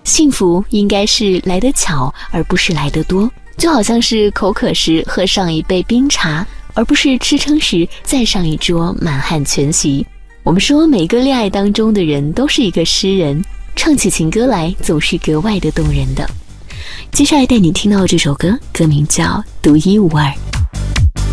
幸福应该是来得巧，而不是来得多，就好像是口渴时喝上一杯冰茶，而不是吃撑时再上一桌满汉全席。我们说每个恋爱当中的人都是一个诗人，唱起情歌来总是格外的动人的。接下来带你听到这首歌，歌名叫《独一无二》。